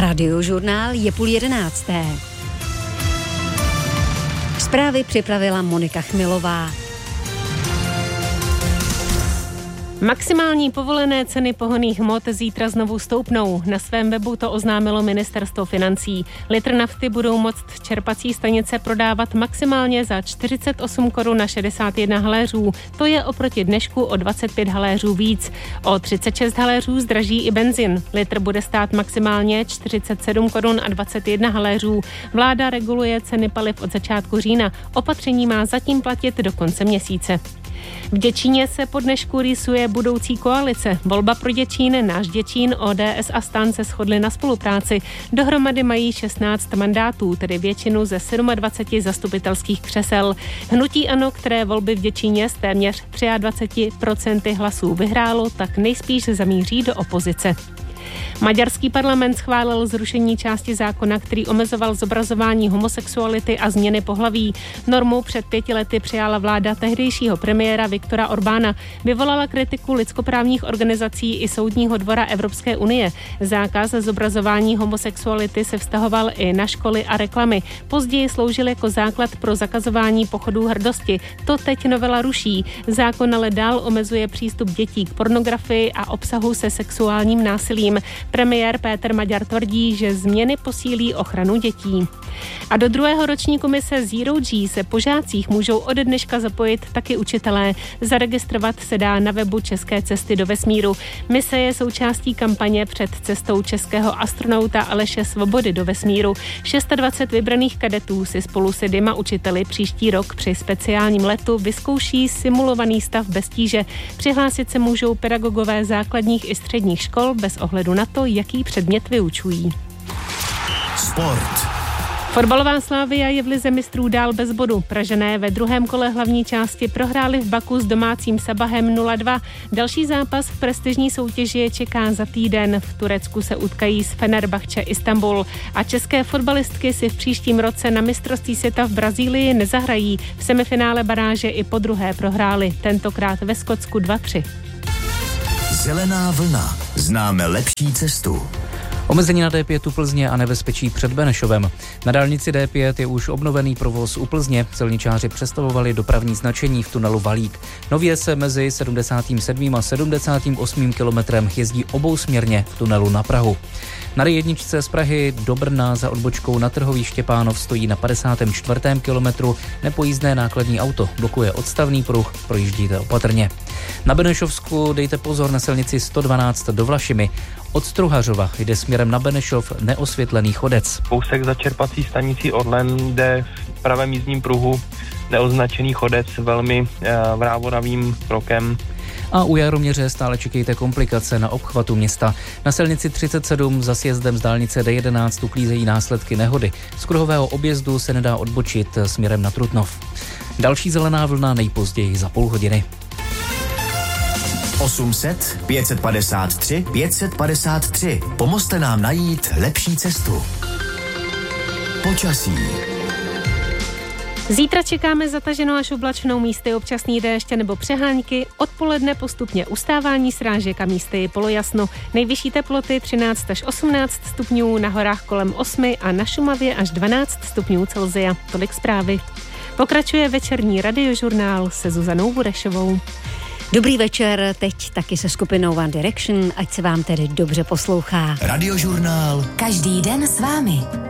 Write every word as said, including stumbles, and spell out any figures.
Radiožurnál je půl jedenácté. Zprávy připravila Monika Chmilová. Maximální povolené ceny pohonných hmot zítra znovu stoupnou. Na svém webu to oznámilo ministerstvo financí. Litr nafty budou moct čerpací stanice prodávat maximálně za čtyřicet osm korun na šedesát jedna haléřů. To je oproti dnešku o dvacet pět haléřů víc. O třicet šest haléřů zdraží i benzin. Litr bude stát maximálně čtyřicet sedm korun a dvacet jedna haléřů. Vláda reguluje ceny paliv od začátku října. Opatření má zatím platit do konce měsíce. V Děčíně se po dnešku rýsuje budoucí koalice. Volba pro Děčín, Náš Děčín, O D S a STAN se shodly na spolupráci. Dohromady mají šestnáct mandátů, tedy většinu ze dvaceti sedmi zastupitelských křesel. Hnutí ANO, které volby v Děčíně s téměř dvacet tři procent hlasů vyhrálo, tak nejspíš zamíří do opozice. Maďarský parlament schválil zrušení části zákona, který omezoval zobrazování homosexuality a změny pohlaví. Normu před pěti lety přijala vláda tehdejšího premiéra Viktora Orbána. Vyvolala kritiku lidskoprávních organizací i Soudního dvora Evropské unie. Zákaz zobrazování homosexuality se vztahoval i na školy a reklamy. Později sloužil jako základ pro zakazování pochodů hrdosti. To teď novela ruší. Zákon ale dál omezuje přístup dětí k pornografii a obsahu se sexuálním násilím. Premiér Péter Maďar tvrdí, že změny posílí ochranu dětí. A do druhého ročníku mise Zero G se po žácích můžou ode dneška zapojit taky učitelé. Zaregistrovat se dá na webu České cesty do vesmíru. Mise je součástí kampaně před cestou českého astronauta Aleše Svobody do vesmíru. dvacet šest vybraných kadetů si spolu se dvěma učiteli příští rok při speciálním letu vyzkouší simulovaný stav bez tíže. Přihlásit se můžou pedagogové základních i středních škol bez ohledu na to, jaký předmět vyučují. Sport. Fotbalová Slavia je v lize mistrů dál bez bodu. Pražané ve druhém kole hlavní části prohráli v Baku s domácím Sabahem nula dva. Další zápas v prestižní soutěži je čeká za týden. V Turecku se utkají s Fenerbahce Istanbul. A české fotbalistky si v příštím roce na mistrovství světa v Brazílii nezahrají. V semifinále baráže i po druhé prohráli. Tentokrát ve Skotsku dva tři. Zelená vlna. Známe lepší cestu. Omezení na D pět u Plzně a nebezpečí před Benešovem. Na dálnici D pět je už obnovený provoz u Plzně. Silničáři přestavovali dopravní značení v tunelu Valík. Nově se mezi sedmdesátým sedmým a sedmdesátým osmým kilometrem jezdí obousměrně v tunelu na Prahu. Na D jedna z Prahy do Brna za odbočkou na Trhový Štěpánov stojí na padesátém čtvrtém kilometru nepojízdné nákladní auto. Blokuje odstavný pruh, projíždíte opatrně. Na Benešovsku dejte pozor na silnici sto dvanáct do Vlašimi. Od Struhařova jde směrem na Benešov neosvětlený chodec. Kousek za čerpací stanicí Orlen jde v pravém jízdním pruhu neoznačený chodec velmi e, vrávoravým krokem. A u Jaroměře stále čekejte komplikace na obchvatu města. Na silnici třicet sedm za sjezdem z dálnice D jedenáct uklízejí následky nehody. Z kruhového objezdu se nedá odbočit směrem na Trutnov. Další zelená vlna nejpozději za půl hodiny. osm set, pět set padesát tři, pět set padesát tři. Pomozte nám najít lepší cestu. Počasí. Zítra čekáme zataženou až oblačnou, místy občasný déšť nebo přehánky. Odpoledne postupně ustávání srážek a místy polojasno. Nejvyšší teploty třináct až osmnáct stupňů, na horách kolem osm a na Šumavě až dvanáct stupňů Celsia. Tolik zprávy. Pokračuje večerní radiožurnál se Zuzanou Burešovou. Dobrý večer, teď taky se skupinou One Direction, ať se vám tedy dobře poslouchá. Radiožurnál. Každý den s vámi.